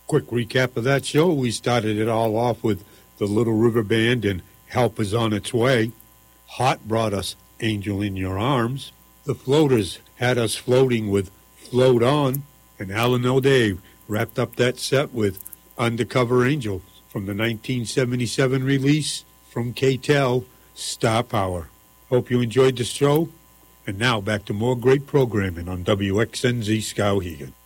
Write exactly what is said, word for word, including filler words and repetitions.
Quick recap of that show. We started it all off with the Little River Band and Help Is On Its Way. Hot brought us Angel in Your Arms. The Floaters had us floating with Float On. And Alan O'Day wrapped up that set with Undercover Angel from the nineteen seventy-seven release from K T E L, Star Power. Hope you enjoyed the show. And now back to more great programming on W X N Z Skowhegan.